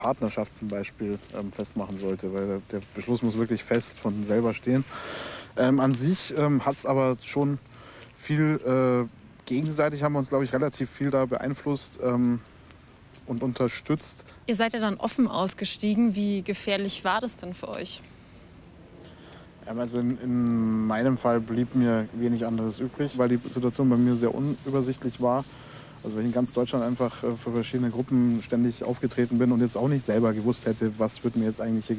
Partnerschaft zum Beispiel festmachen sollte, weil der Beschluss muss wirklich fest von selber stehen. An sich hat es aber schon viel gegenseitig haben wir uns, glaube ich, relativ viel da beeinflusst und unterstützt. Ihr seid ja dann offen ausgestiegen. Wie gefährlich war das denn für euch? Also in meinem Fall blieb mir wenig anderes übrig, weil die Situation bei mir sehr unübersichtlich war. Also weil ich in ganz Deutschland einfach für verschiedene Gruppen ständig aufgetreten bin und jetzt auch nicht selber gewusst hätte, was wird mir jetzt eigentlich hier